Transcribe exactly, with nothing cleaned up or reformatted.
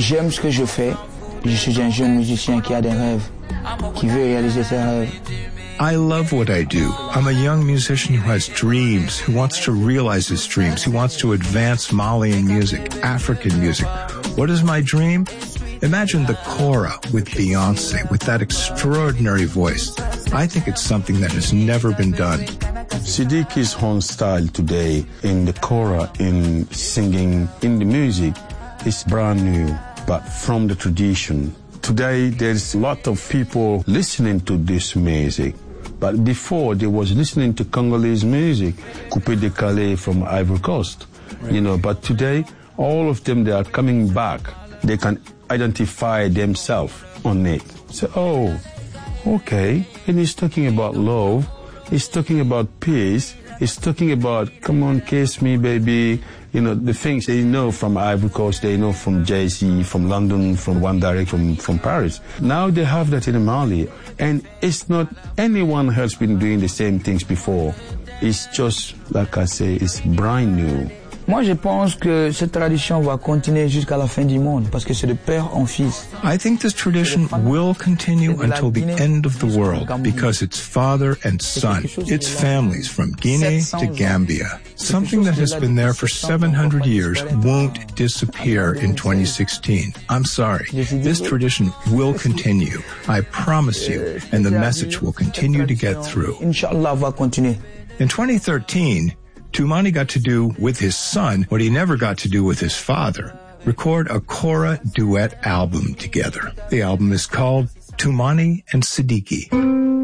J'aime ce que je fais. Je suis un jeune musicien qui a des rêves, qui veut réaliser ses rêves. I love what I do. I'm a young musician who has dreams, who wants to realize his dreams, who wants to advance Malian music, African music. What is my dream? Imagine the Kora with Beyonce, with that extraordinary voice. I think it's something that has never been done. Sidiki's own style today in the Kora, in singing, in the music, is brand new, but from the tradition. Today, there's a lot of people listening to this music. But before, they was listening to Congolese music, Coupé de Calais from Ivory Coast. Right. You know, but today, all of them, they are coming back. They can identify themselves on it. So, oh, okay. And he's talking about love. He's talking about peace. He's talking about, come on, kiss me, baby. You know, the things they know from Ivory Coast, they know from Jay-Z, from London, from One Direction, from, from Paris. Now they have that in Mali. And it's not anyone else been doing the same things before. It's just, like I say, it's brand new. Moi, je pense que cette tradition va continuer jusqu'à la fin du monde, parce que c'est de père en fils. I think this tradition will continue until the end of the world, because it's father and son. It's families from Guinea to Gambia. Something that has been there for seven hundred years won't disappear in twenty sixteen. I'm sorry. This tradition will continue. I promise you, and the message will continue to get through. Inch'Allah va continuer. In twenty thirteen, Toumani got to do with his son what he never got to do with his father, record a Kora duet album together. The album is called Toumani and Sidiki.